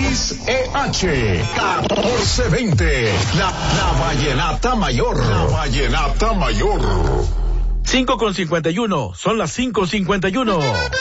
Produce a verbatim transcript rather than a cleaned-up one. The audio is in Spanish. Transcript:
X E H catorce veinte. La, la Vallenata Mayor. La Vallenata Mayor. cinco con cincuenta y uno. Son las cinco cincuenta y uno.